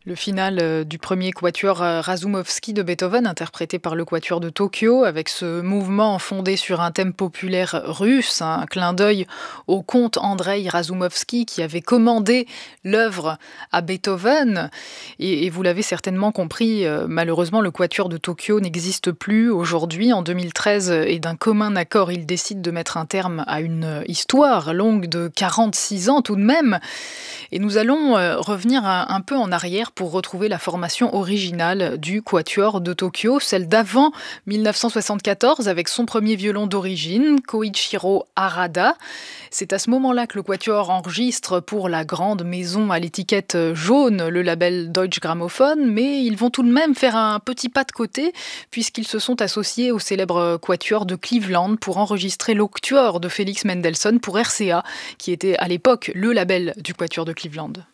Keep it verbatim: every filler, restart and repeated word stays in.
Le final euh, du premier quatuor euh, Razoumovsky de Beethoven, interprété par le quatuor de Tokyo, avec ce mouvement fondé sur un thème populaire russe, un clin d'œil au comte Andrei Razoumovsky qui avait commandé l'œuvre à Beethoven. Et, et vous l'avez certainement compris, euh, malheureusement, le quatuor de Tokyo n'existe plus aujourd'hui. En deux mille treize, et d'un commun accord, il décide de mettre un terme à une histoire longue de quarante-six ans tout de même. Et nous allons euh, revenir un, un peu en arrière pour retrouver la formation originale du Quatuor de Tokyo, celle d'avant mille neuf cent soixante-quatorze avec son premier violon d'origine, Koichiro Harada. C'est à ce moment-là que le Quatuor enregistre pour la grande maison à l'étiquette jaune, le label Deutsche Grammophon, mais ils vont tout de même faire un petit pas de côté puisqu'ils se sont associés au célèbre Quatuor de Cleveland pour enregistrer l'Octuor de Félix Mendelssohn pour R C A, qui était à l'époque le label du Quatuor de Cleveland.